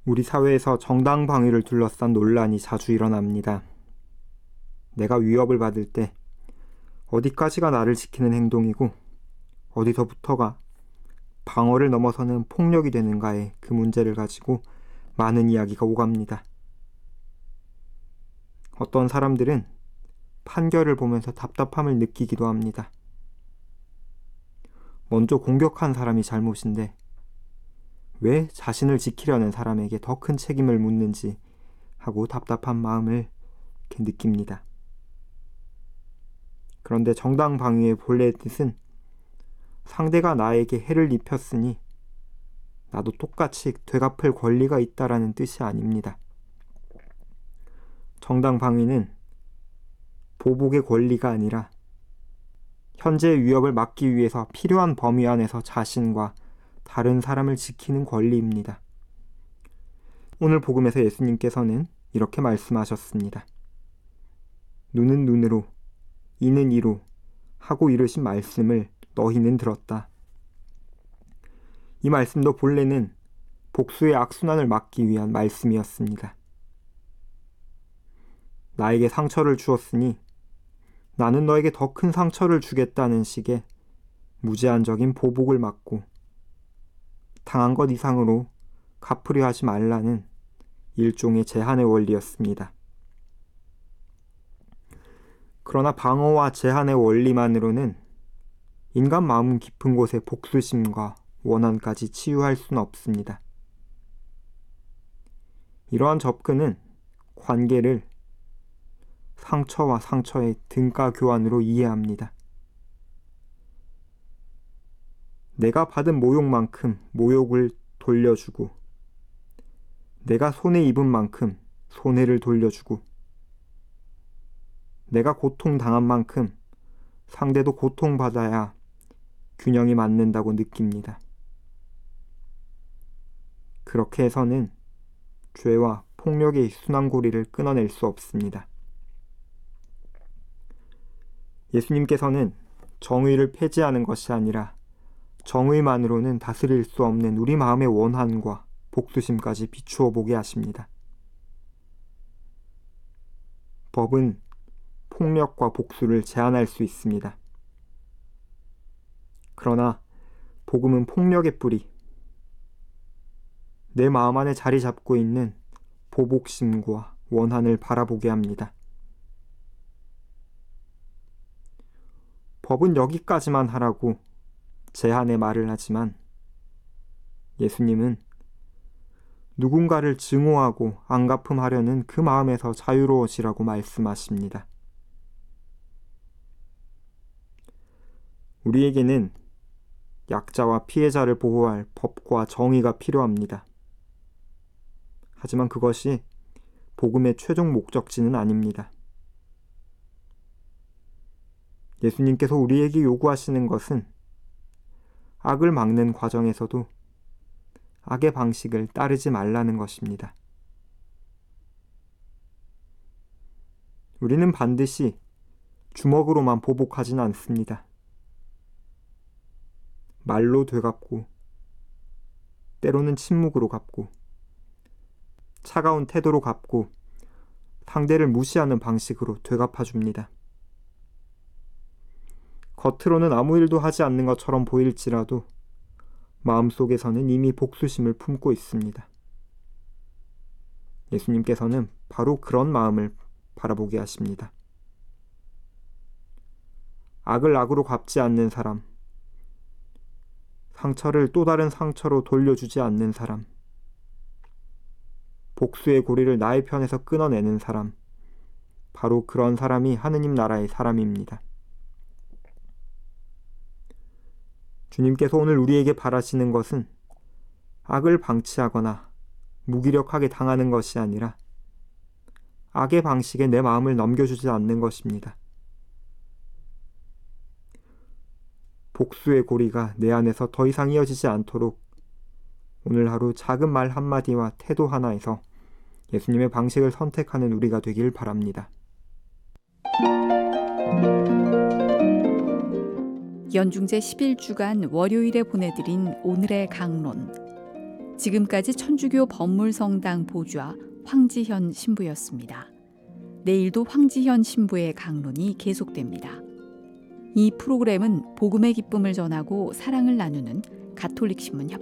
우리 사회에서 정당 방위를 둘러싼 논란이 자주 일어납니다. 내가 위협을 받을 때 어디까지가 나를 지키는 행동이고 어디서부터가 방어를 넘어서는 폭력이 되는가의 그 문제를 가지고 많은 이야기가 오갑니다. 어떤 사람들은 판결을 보면서 답답함을 느끼기도 합니다. 먼저 공격한 사람이 잘못인데 왜 자신을 지키려는 사람에게 더 큰 책임을 묻는지 하고 답답한 마음을 이렇게 느낍니다. 그런데 정당 방위의 본래 뜻은 상대가 나에게 해를 입혔으니 나도 똑같이 되갚을 권리가 있다라는 뜻이 아닙니다. 정당 방위는 보복의 권리가 아니라 현재의 위협을 막기 위해서 필요한 범위 안에서 자신과 다른 사람을 지키는 권리입니다. 오늘 복음에서 예수님께서는 이렇게 말씀하셨습니다. 눈은 눈으로, 이는 이로 하고 이르신 말씀을 너희는 들었다. 이 말씀도 본래는 복수의 악순환을 막기 위한 말씀이었습니다. 나에게 상처를 주었으니 나는 너에게 더 큰 상처를 주겠다는 식의 무제한적인 보복을 막고 당한 것 이상으로 갚으려 하지 말라는 일종의 제한의 원리였습니다. 그러나 방어와 제한의 원리만으로는 인간 마음 깊은 곳의 복수심과 원한까지 치유할 수는 없습니다. 이러한 접근은 관계를 상처와 상처의 등가 교환으로 이해합니다. 내가 받은 모욕만큼 모욕을 돌려주고 내가 손해 입은 만큼 손해를 돌려주고 내가 고통당한 만큼 상대도 고통받아야 균형이 맞는다고 느낍니다. 그렇게 해서는 죄와 폭력의 순환고리를 끊어낼 수 없습니다. 예수님께서는 정의를 폐지하는 것이 아니라 정의만으로는 다스릴 수 없는 우리 마음의 원한과 복수심까지 비추어 보게 하십니다. 법은 폭력과 복수를 제한할 수 있습니다. 그러나 복음은 폭력의 뿌리, 내 마음 안에 자리 잡고 있는 보복심과 원한을 바라보게 합니다. 법은 여기까지만 하라고 제한의 말을 하지만 예수님은 누군가를 증오하고 안갚음하려는 그 마음에서 자유로워지라고 말씀하십니다. 우리에게는 약자와 피해자를 보호할 법과 정의가 필요합니다. 하지만 그것이 복음의 최종 목적지는 아닙니다. 예수님께서 우리에게 요구하시는 것은 악을 막는 과정에서도 악의 방식을 따르지 말라는 것입니다. 우리는 반드시 주먹으로만 보복하지는 않습니다. 말로 되갚고 때로는 침묵으로 갚고 차가운 태도로 갚고 상대를 무시하는 방식으로 되갚아줍니다. 겉으로는 아무 일도 하지 않는 것처럼 보일지라도 마음속에서는 이미 복수심을 품고 있습니다. 예수님께서는 바로 그런 마음을 바라보게 하십니다. 악을 악으로 갚지 않는 사람, 상처를 또 다른 상처로 돌려주지 않는 사람, 복수의 고리를 나의 편에서 끊어내는 사람, 바로 그런 사람이 하느님 나라의 사람입니다. 주님께서 오늘 우리에게 바라시는 것은 악을 방치하거나 무기력하게 당하는 것이 아니라 악의 방식에 내 마음을 넘겨주지 않는 것입니다. 복수의 고리가 내 안에서 더 이상 이어지지 않도록 오늘 하루 작은 말 한마디와 태도 하나에서 예수님의 방식을 선택하는 우리가 되길 바랍니다. 연중제 11주간 월요일에 보내드린 오늘의 강론. 지금까지 천주교 법물성당 보주아 황지현 신부였습니다. 내일도 황지현 신부의 강론이 계속됩니다. 이 프로그램은 복음의 기쁨을 전하고 사랑을 나누는 가톨릭 신문